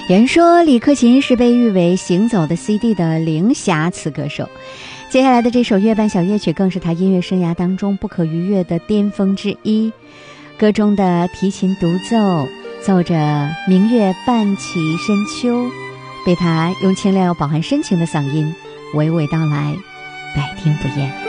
有人说李克勤是被誉为行走的 CD 的零瑕疵歌手，接下来的这首月半小夜曲更是他音乐生涯当中不可逾越的巅峰之一。歌中的提琴独奏，奏着明月半起深秋，被他用清亮又饱含深情的嗓音娓娓道来，百听不厌。